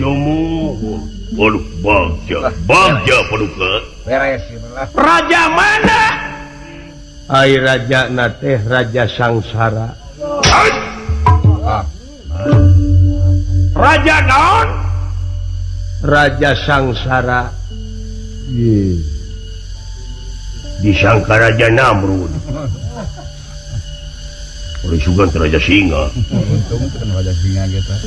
Raja mana air raja teh Raja Sangsara Raja naon Raja Sangsara disangka Raja Namrud oleh Sugan Raja Singa.